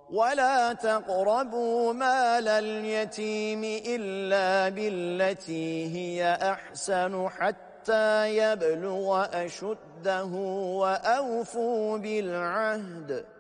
ولا تقربوا مال اليتيم إلا بالتي هي أحسن حتى يبلغ أشده وأوفوا بالعهد